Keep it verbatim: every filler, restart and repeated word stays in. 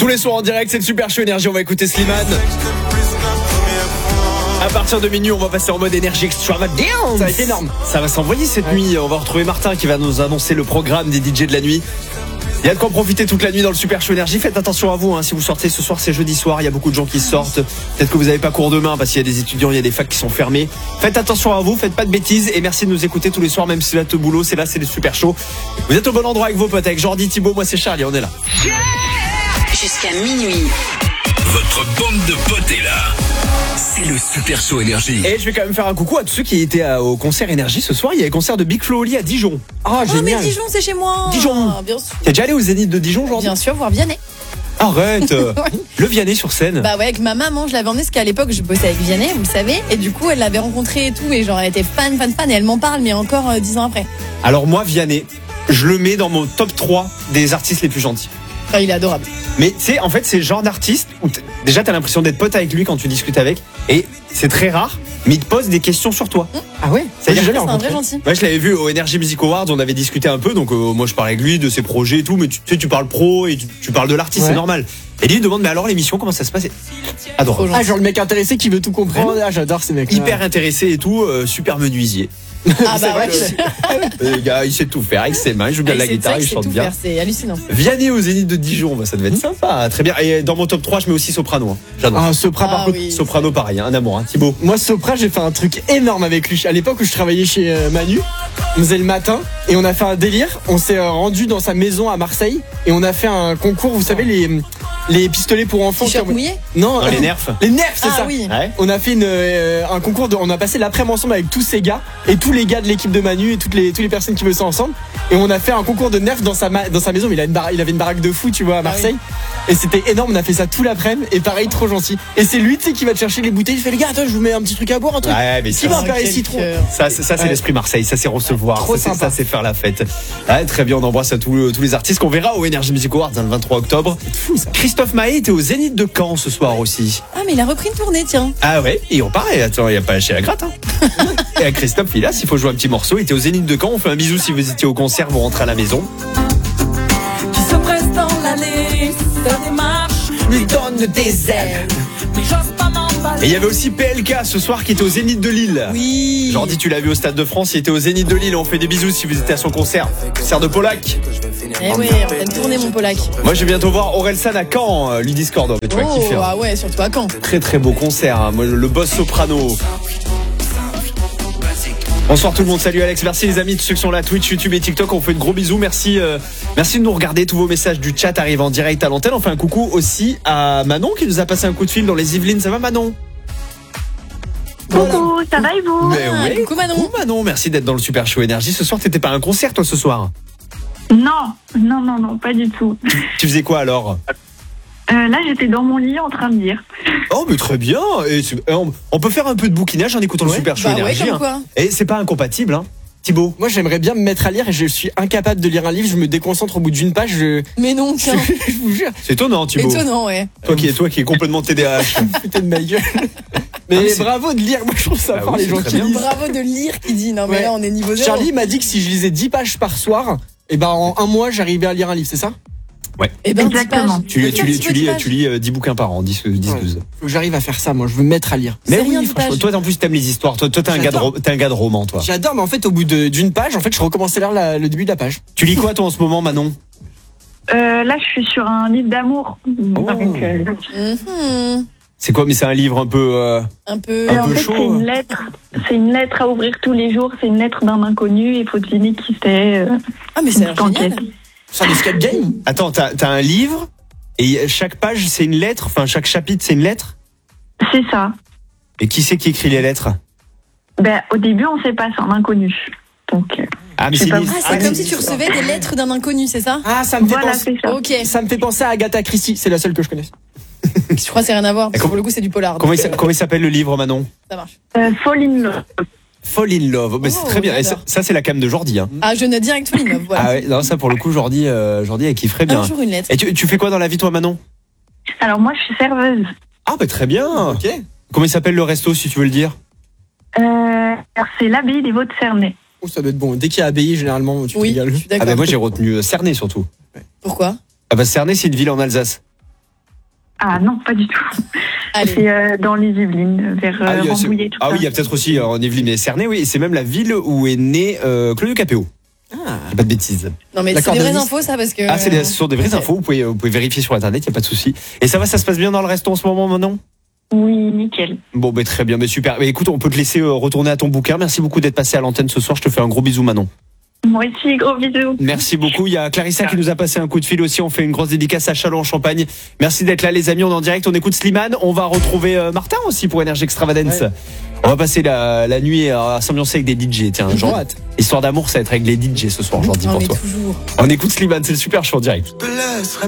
Tous les soirs en direct, c'est le Super Show Énergie. On va écouter Slimane. À partir de minuit, on va passer en mode énergie extravagance. Ça va être énorme. Ça va s'envoyer cette ouais. nuit. On va retrouver Martin qui va nous annoncer le programme des D J de la nuit. Il y a de quoi profiter toute la nuit dans le Super Show Énergie. Faites attention à vous, hein. Si vous sortez ce soir, c'est jeudi soir. Il y a beaucoup de gens qui sortent. Peut-être que vous n'avez pas cours demain parce qu'il y a des étudiants, il y a des facs qui sont fermés. Faites attention à vous, faites pas de bêtises. Et merci de nous écouter tous les soirs, même si vous êtes au boulot. C'est là, c'est le Super Show. Vous êtes au bon endroit avec vos potes, avec Jordi, Thibaut, moi c'est Charlie. On est là. Jusqu'à minuit. Votre bande de potes est là. C'est le Super Show Énergie. Et je vais quand même faire un coucou à tous ceux qui étaient à, au concert Énergie ce soir. Il y a le concert de Big Flo Oli à Dijon. Ah, oh, génial. mais Dijon, c'est chez moi. Dijon. Ah, bien sûr. T'es déjà allé au Zénith de Dijon aujourd'hui? Bien sûr, voir Vianney. Arrête. Le Vianney sur scène. Bah ouais, avec ma maman, je l'avais emmené parce qu'à l'époque, je bossais avec Vianney, vous le savez. Et du coup, elle l'avait rencontré et tout. Et genre, elle était fan, fan, fan. Et elle m'en parle, mais encore euh, dix ans après. Alors moi, Vianney, je le mets dans mon top trois des artistes les plus gentils. Ah, il est adorable. Mais tu sais, en fait, c'est le genre d'artiste où t- déjà t'as l'impression d'être pote avec lui quand tu discutes avec. Et c'est très rare, mais il te pose des questions sur toi. Mmh. Ah ouais? C'est, c'est un vrai gentil. Ouais, je l'avais vu au Energy Music Awards, on avait discuté un peu. Donc euh, moi, je parlais avec lui de ses projets et tout. Mais tu sais, tu parles pro et tu, tu parles de l'artiste, ouais. C'est normal. Et lui, il demande, mais alors l'émission, comment ça se passe? Adorable. Ah, genre le mec intéressé qui veut tout comprendre. Ah, j'adore ces mecs. Hyper intéressé et tout, euh, super menuisier. Ah bah ouais. Le gars, il sait tout faire avec ses mains, il joue bien ah, la guitare, il chante bien. Faire, c'est hallucinant. Vianney au Zénith de Dijon, bah, ça devait être sympa. Très bien. Et dans mon top trois, je mets aussi Soprano. Hein. J'adore. Ah, Sopra, par ah, contre. Oui. Soprano, pareil, hein, un amour, hein. Thibaut. Moi, Sopra, j'ai fait un truc énorme avec lui. À l'époque où je travaillais chez euh, Manu, on faisait le matin et on a fait un délire. On s'est euh, rendu dans sa maison à Marseille et on a fait un concours, vous savez, les, les pistolets pour enfants. T-shirt mouillé? Non, non, les nerfs. Les nerfs, c'est ah, ça. Oui. Ouais. On a fait une, euh, un concours, de, on a passé l'après-midi ensemble avec tous ces gars et tous les gars de l'équipe de Manu et toutes les, toutes les personnes qui bossaient ensemble. Et on a fait un concours de nerfs dans sa, dans sa maison. Il, a une bar- il avait une baraque de fou, tu vois, à Marseille. Ah oui. Et c'était énorme. On a fait ça tout l'après-midi. Et pareil, trop gentil. Et c'est lui, tu sais, qui va te chercher les bouteilles. Il fait, les gars, attends, je vous mets un petit truc à boire, un truc. Ouais, mais qui va faire les citrons. Ça, c'est, ça, c'est ouais. L'esprit Marseille. Ça, c'est recevoir. Trop ça, c'est, sympa. ça, c'est faire la fête. Ouais, très bien. On embrasse à tous, tous les artistes qu'on verra au Energy Music Awards, hein, le vingt-trois octobre. C'est fou, ça. Christophe Maé était au Zénith de Caen ce soir aussi. Ah, mais il a repris une tournée, tiens. Ah ouais, et on paraît. Attends, il n'y a pas lâché la gratte, hein. Et à Christophe, il a, s'il faut jouer un petit morceau. Il était au Zénith de Caen. On fait un bisou si vous étiez au concert, vous rentrez à la maison. Qui se presse dans l'allée, sa démarche lui donne des ailes. Mais j'ose pas m'emballer. Et il y avait aussi P L K ce soir qui était au Zénith de Lille. Oui. Jordi, tu l'as vu au Stade de France, il était au Zénith de Lille. On fait des bisous si vous étiez à son concert. Concert de Polac. Eh oui, on va tourner mon Polac. Moi, je vais bientôt voir Orelsan à Caen, euh, lui Discord. Tu vas oh, kiffer. Ah ouais, surtout à Caen. Très très beau concert. Hein. Moi, le boss soprano. Bonsoir tout le monde, salut Alex, merci les amis, tous ceux qui sont là, Twitch, YouTube et TikTok, on fait de gros bisous, merci euh, merci de nous regarder, tous vos messages du chat arrivent en direct à l'antenne. On fait un coucou aussi à Manon qui nous a passé un coup de fil dans les Yvelines, ça va Manon? Coucou, ça va et vous? Mais ah, oui, coucou Manon. Coucou Manon, merci d'être dans le Super Show Énergie. Ce soir, t'étais pas à un concert toi ce soir? Non, non, non, non, pas du tout. Tu faisais quoi alors? Euh, là, j'étais dans mon lit en train de lire. Oh, mais très bien. Et on, on peut faire un peu de bouquinage en écoutant ouais. le Super Show bah Énergie. Ouais, comme hein. quoi. Et c'est pas incompatible, hein. Thibaut? Moi, j'aimerais bien me mettre à lire et je suis incapable de lire un livre. Je me déconcentre au bout d'une page. Je... Mais non, tiens. je vous jure. C'est étonnant, Thibaut. Étonnant, ouais. Toi qui, toi qui es complètement T D A H. Putain de ma gueule. Mais, ah, mais bravo de lire. Moi, je trouve ça bah fort, oui, les gens qui lisent. Bravo de lire qui dit. Non, mais ouais. là, on est niveau zéro. Charlie m'a dit que si je lisais dix pages par soir, et ben en un mois, j'arrivais à lire un livre, c'est ça? Ouais. Et ben, exactement. Tu lis, tu lis, tu lis, tu lis dix bouquins par an, dix, dix, ouais. douze. Faut que j'arrive à faire ça, moi. Je veux me mettre à lire. Mais c'est oui, rien, franchement. pages. Toi, en plus, t'aimes les histoires. Toi, toi t'es un gars de, ro- t'es un gars de roman, toi. J'adore, mais en fait, au bout de, d'une page, en fait, je recommençais à lire la, le début de la page. Tu lis quoi, toi, en ce moment, Manon? Euh, là, je suis sur un livre d'amour. Oh. Avec, euh, Mm-hmm. C'est quoi? Mais c'est un livre un peu. Euh... Un peu. Un en peu fait, chaud, c'est une hein. lettre. C'est une lettre à ouvrir tous les jours. C'est une lettre d'un inconnu. Il faut deviner qui c'est. Euh, Ah, mais c'est génial. C'est un escape game? Attends, t'as, t'as un livre et chaque page, c'est une lettre. Enfin, chaque chapitre, c'est une lettre. C'est ça. Et qui c'est qui écrit les lettres? Ben, au début, on sait pas, c'est un inconnu. Donc, euh, Ah, mais Je sais c'est pas. une- Ah, Ah, c'est mais comme c'est si tu ça. recevais des lettres d'un inconnu, c'est ça? Ah, ça me fait voilà, penser. c'est ça. Ok. Ça me fait penser à Agatha Christie. C'est la seule que je connais. Je crois que c'est rien à voir. Parce que comment- pour le coup, c'est du polar. Comment il, donc, s'a- comment il s'appelle le livre, Manon? Ça marche. euh, Fall in Love. Fall in Love. Mais c'est Oh, très bien. Et ça, j'adore. ça, c'est la cam de Jordi. Hein. Ah, je note direct Fall in Love, voilà. Ah ouais, non, ça pour le coup, Jordi, euh, Jordi, elle kifferait bien. Un jour une lettre. Et tu, tu fais quoi dans la vie, toi, Manon? Alors, moi, je suis serveuse. Ah, bah très bien. Ok. Comment il s'appelle le resto, si tu veux le dire? Euh, alors, c'est l'abbaye des Vaux de Cernay. Oh, ça doit être bon. Dès qu'il y a abbaye, généralement, tu te Oui, régales. je suis Ah, d'accord. bah moi, j'ai retenu euh, Cernay surtout. Pourquoi? Ah, bah Cernay, c'est une ville en Alsace. Ah non, pas du tout. Allez. C'est euh, dans les Yvelines, vers euh, Ah oui, c'est- Rambouillet, tout ah ça. oui, il y a peut-être aussi euh, en Yvelines et Cernay, oui. Et c'est même la ville où est né euh, Claudio Capéo. Ah. Pas de bêtises. Non, mais c'est D'accord, des vraies Denis. infos, ça, parce que. Ah, c'est des, ce sont des vraies ok. infos. Vous pouvez, vous pouvez vérifier sur internet, il y a pas de souci. Et ça va, ça se passe bien dans le resto en ce moment, maintenant? Oui, nickel. Bon, ben très bien, mais super. Mais écoute, on peut te laisser euh, retourner à ton bouquin. Merci beaucoup d'être passé à l'antenne ce soir. Je te fais un gros bisou, Manon. Moi aussi, gros bisous. Merci beaucoup. Il y a Clarissa qui nous a passé un coup de fil aussi. On fait une grosse dédicace à Châlons en Champagne. Merci d'être là, les amis. On est en direct. On écoute Slimane. On va retrouver euh, Martin aussi pour Énergie Extravagance. Ouais. On va passer la, la nuit à s'ambiancer avec des D J. Tiens, J'en genre, hâte. histoire d'amour, ça va être avec les D J ce soir, j'en dis Non, pour mais toi. toujours. On écoute Slimane. C'est le super show en direct.